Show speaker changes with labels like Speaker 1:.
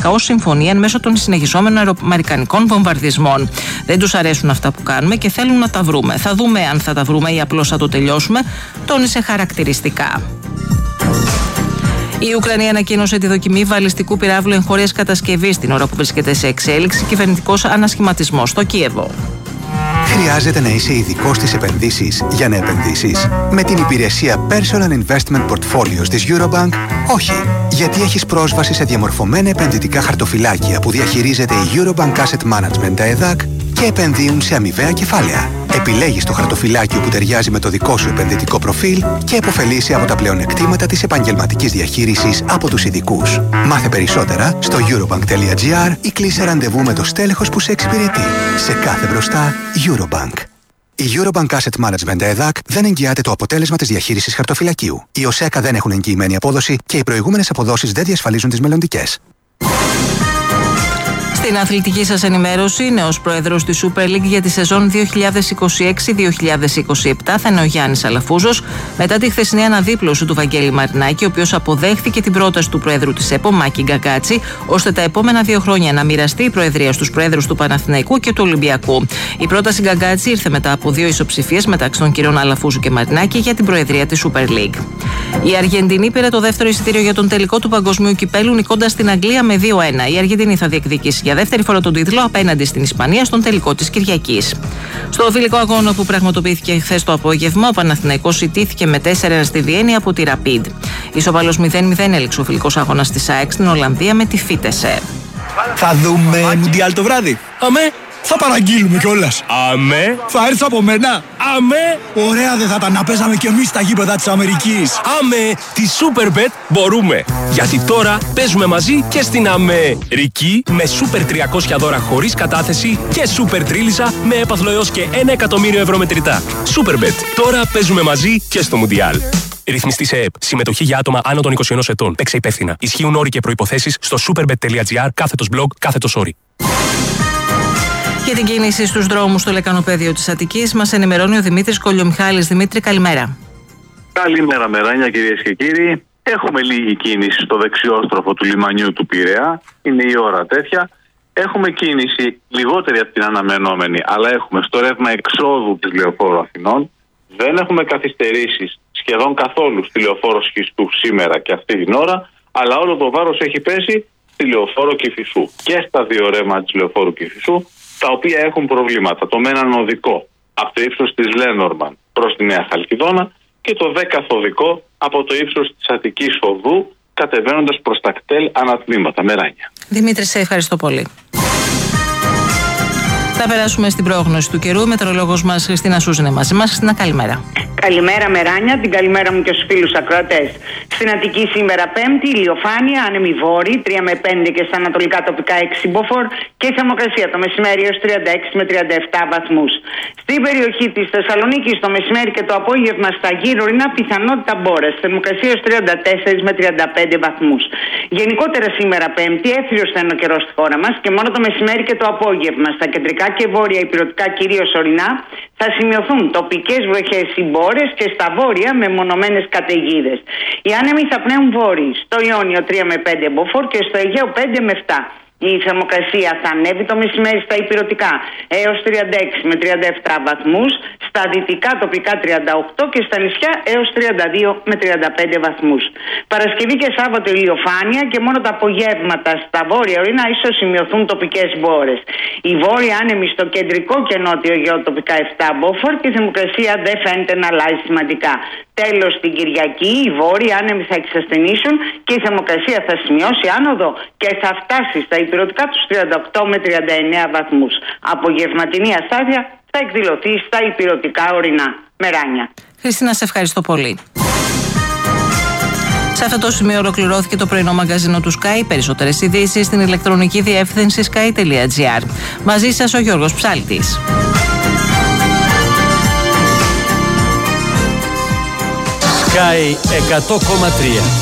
Speaker 1: ουσιαστικά ως συμφωνία εν μέσω των συνεχιζόμενων αμερικανικών βομβαρδισμών. Δεν τους αρέσουν αυτά που κάνουμε και θέλουν να τα βρούμε. Θα δούμε αν θα τα βρούμε ή απλώς θα το τελειώσουμε, τόνισε χαρακτηριστικά. Η Ουκρανία ανακοίνωσε τη δοκιμή βαλιστικού πυράβλου εγχώριας κατασκευής την ώρα που βρίσκεται σε εξέλιξη κυβερνητικός ανασχηματισμός στο Κίεβο.
Speaker 2: Χρειάζεται να είσαι ειδικός στις επενδύσεις για να επενδύσεις? Με την υπηρεσία Personal Investment Portfolios της Eurobank, όχι. Γιατί έχεις πρόσβαση σε διαμορφωμένα επενδυτικά χαρτοφυλάκια που διαχειρίζεται η Eurobank Asset Management ΕΔΑΚ και επενδύουν σε αμοιβαία κεφάλαια. Επιλέγεις το χαρτοφυλάκιο που ταιριάζει με το δικό σου επενδυτικό προφίλ και επωφελείσαι από τα πλεονεκτήματα της επαγγελματικής διαχείρισης από τους ειδικούς. Μάθε περισσότερα στο eurobank.gr ή κλείσε ραντεβού με το στέλεχος που σε εξυπηρετεί. Σε κάθε μπροστά, Eurobank. Η Eurobank Asset Management ΕΔΑΚ δεν εγγυάται το αποτέλεσμα της διαχείρισης χαρτοφυλακίου. Οι ΟΣΕΚΑ δεν έχουν εγγυημένη απόδοση και οι προηγούμενες αποδόσεις δεν διασφαλίζουν τις μελλοντικές.
Speaker 1: Στην αθλητική σας ενημέρωση, νέος πρόεδρος της Super League για τη σεζόν 2026-2027 θα είναι ο Γιάννης Αλαφούζος, μετά τη χθεσινή αναδίπλωση του Βαγγέλη Μαρινάκη, ο οποίος αποδέχθηκε την πρόταση του πρόεδρου της ΕΠΟ, Μάκη Γκαγκάτση, ώστε τα επόμενα 2 χρόνια να μοιραστεί η προεδρία στους πρόεδρους του Παναθηναϊκού και του Ολυμπιακού. Η πρόταση Γκαγκάτση ήρθε μετά από 2 ισοψηφίες μεταξύ των κυρίων Αλαφούζου και Μαρινάκη για την προεδρία της Super League. Η Αργεντινή πήρε το δεύτερο εισιτήριο για τον τελικό του Παγκοσμίου Κυπέλλου, νικώντας την Αγγλία με 2-1. Η Αργεντινή θα διεκδικήσει για δεύτερη φορά τον τίτλο απέναντι στην Ισπανία στον τελικό της Κυριακής. Στο φιλικό αγώνα που πραγματοποιήθηκε χθες το απόγευμα, ο Παναθηναϊκός ιτήθηκε με 4-1 στη Βιέννη από τη Rapid. Ισοπαλός 0-0 έληξε ο φιλικός αγώνας της ΑΕΚ στην Ολλανδία με τη Φίτεσε.
Speaker 3: Θα δούμε Μουντιάλ το βράδυ. Αμέ. Θα παραγγείλουμε κιόλας.
Speaker 4: Αμέ.
Speaker 3: Θα έρθεις από μένα.
Speaker 4: Αμέ.
Speaker 3: Ωραία δεν θα τα να παίζαμε κι εμείς στα γήπεδα της Αμερικής.
Speaker 4: Αμέ. Τη Superbet μπορούμε. Γιατί τώρα παίζουμε μαζί και στην Αμερική με Super 300 δώρα χωρίς κατάθεση και Super Τρίλισσα με έπαθλο έως και 1 εκατομμύριο ευρώ μετρητά. Superbet. Τώρα παίζουμε μαζί και στο Μουντιάλ. Ρυθμιστή σε ΕΠ. Συμμετοχή για άτομα άνω των 21 ετών. Παίξε υπεύθυνα. Ισχύουν όροι και προϋποθέσεις στο superbet.gr/blog/όροι.
Speaker 1: Για την κίνηση στους δρόμους στο λεκανοπέδιο της Αττικής μας ενημερώνει ο Δημήτρης Κολιομιχάλης. Δημήτρη, καλημέρα.
Speaker 5: Καλημέρα, Μεράνια, κυρίες και κύριοι. Έχουμε λίγη κίνηση στο δεξιόστροφο του λιμανιού του Πειραιά. Είναι η ώρα τέτοια. Έχουμε κίνηση λιγότερη από την αναμενόμενη, αλλά έχουμε στο ρεύμα εξόδου της Λεωφόρου Αθηνών. Δεν έχουμε καθυστερήσεις σχεδόν καθόλου στη Λεωφόρο Σχιστού σήμερα και αυτή την ώρα, αλλά όλο το βάρος έχει πέσει στη Λεωφόρο Κηφισού και στα 2 ρεύματα της Λεωφόρου Κηφισού, τα οποία έχουν προβλήματα. Το με έναν οδικό από το ύψος της Λένορμαν προς τη Νέα Χαλκιδόνα και το 10ο οδικό από το ύψος της Αττικής Οδού κατεβαίνοντας προς τα κτέλ ανατμήματα. Μεράνια.
Speaker 1: Δημήτρη, σε ευχαριστώ πολύ. Θα περάσουμε στην πρόγνωση του καιρού. Η μετεωρολόγος μας Χριστίνα Σούζ είναι μαζί μας. Χριστίνα, καλημέρα.
Speaker 6: Καλημέρα, Μεράνια, την καλημέρα μου και στους φίλους ακροατές. Στην Αττική σήμερα Πέμπτη, ηλιοφάνεια, άνεμη βόρη, 3 με 5 και στα ανατολικά τοπικά 6 μποφόρ και η θερμοκρασία το μεσημέρι έως 36 με 37 βαθμούς. Στην περιοχή της Θεσσαλονίκης το μεσημέρι και το απόγευμα στα γύρω-ορεινά πιθανότητα μπόρας, θερμοκρασία έως 34 με 35 βαθμούς. Γενικότερα σήμερα Πέμπτη, έθριος θα είναι ο καιρός στη χώρα μας και μόνο το μεσημέρι και το απόγευμα στα κεντρικά και βόρεια ηπειρωτικά κυρίως ορεινά θα σημειωθούν τοπικές βροχές ή μπόρες και στα βόρεια με μονομένες καταιγίδες. Οι άνεμοι θα πνέουν βόρειοι, στο Ιόνιο 3 με 5 μποφόρ και στο Αιγαίο 5 με 7. Η θερμοκρασία θα ανέβει το μεσημέρι στα ηπειρωτικά έως 36 με 37 βαθμούς, στα δυτικά τοπικά 38 και στα νησιά έως 32 με 35 βαθμούς. Παρασκευή και Σάββατο ηλιοφάνεια και μόνο τα απογεύματα στα βόρεια ορεινά ίσως σημειωθούν τοπικές μπόρες. Οι βόρειοι άνεμοι στο κεντρικό και νότιο Αιγαίο τοπικά 7 μποφόρ και η θερμοκρασία δεν φαίνεται να αλλάζει σημαντικά. Τέλος, την Κυριακή οι βόρειοι άνεμοι θα εξασθενήσουν και η θερμοκρασία θα σημειώσει άνοδο και θα φτάσει στα ηπειρωτικά τους 38 με 39 βαθμούς. Απογευματινή αστάθεια θα εκδηλωθεί στα ηπειρωτικά ορεινά. Μεράνια.
Speaker 1: Χριστίνα, σε ευχαριστώ πολύ. Σε αυτό το σημείο ολοκληρώθηκε το πρωινό μαγκαζίνο του Sky. Περισσότερες ειδήσεις στην ηλεκτρονική διεύθυνση sky.gr. Μαζί σας ο Γιώργος Ψάλτης.
Speaker 7: Sky 100,3